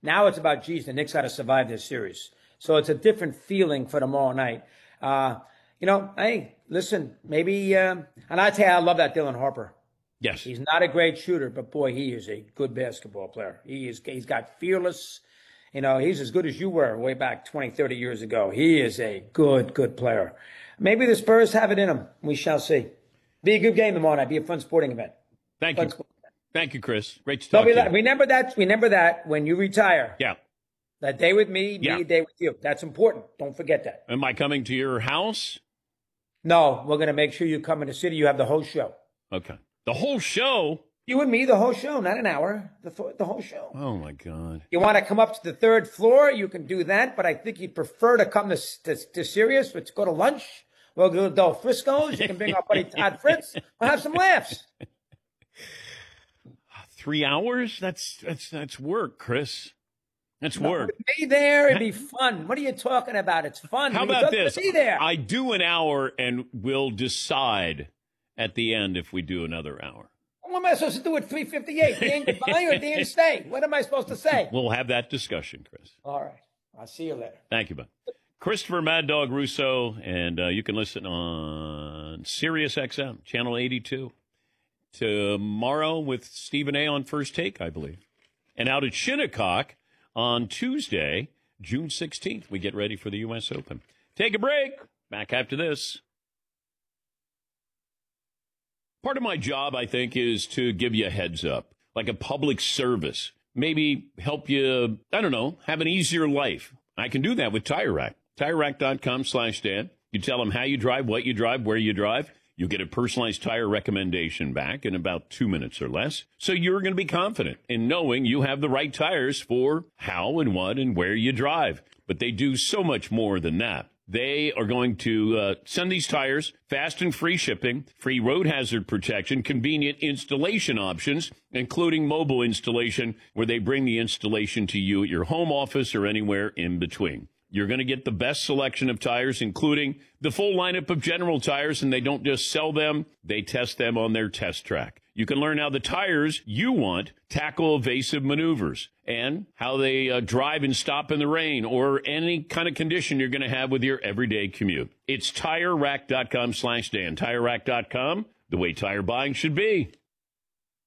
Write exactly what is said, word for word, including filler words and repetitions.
Now it's about, geez, the Knicks got to survive this series. So it's a different feeling for tomorrow night. Uh, you know, hey, listen, maybe, um, and I tell you, I love that Dylan Harper. Yes. He's not a great shooter, but boy, he is a good basketball player. He is, he's got fearless, you know, he's as good as you were way back twenty, thirty years ago. He is a good, good player. Maybe the Spurs have it in them. We shall see. Be a good game tomorrow night. Be a fun sporting event. Thank fun you. Sporting event. Thank you, Chris. Great to talk to you. Remember that, remember that when you retire. Yeah. That day with me, yeah. be a day with you. That's important. Don't forget that. Am I coming to your house? No, we're going to make sure you come in the city. You have the whole show. Okay. The whole show? You and me, the whole show, not an hour. The, the whole show. Oh, my God. You want to come up to the third floor? You can do that, but I think you'd prefer to come to, to, to Sirius. Let's go to lunch. We'll go to Del Frisco's. You can bring our buddy Todd Fritz. We'll have some laughs. Three hours? That's that's that's work, Chris. That's no, work. Be there. It'd be fun. What are you talking about? It's fun. How You're about this? Be there. I do an hour, and we'll decide at the end if we do another hour. What am I supposed to do at three fifty-eight? The end goodbye or the end stay? What am I supposed to say? We'll have that discussion, Chris. All right. I'll see you later. Thank you, bud. Christopher Mad Dog Russo, and uh, you can listen on Sirius X M, Channel eighty-two. Tomorrow with Stephen A. on First Take, I believe. And out at Shinnecock on Tuesday, June sixteenth, we get ready for the U S Open. Take a break. Back after this. Part of my job, I think, is to give you a heads up, like a public service. Maybe help you, I don't know, have an easier life. I can do that with Tire Rack. Tire Rack dot com slash Dan. You tell them how you drive, what you drive, where you drive. You get a personalized tire recommendation back in about two minutes or less. So you're going to be confident in knowing you have the right tires for how and what and where you drive. But they do so much more than that. They are going to uh, send these tires, fast and free shipping, free road hazard protection, convenient installation options, including mobile installation, where they bring the installation to you at your home office or anywhere in between. You're going to get the best selection of tires, including the full lineup of General tires, and they don't just sell them, they test them on their test track. You can learn how the tires you want tackle evasive maneuvers and how they uh, drive and stop in the rain or any kind of condition you're going to have with your everyday commute. It's Tire Rack dot com slash Dan. Tire Rack dot com, the way tire buying should be.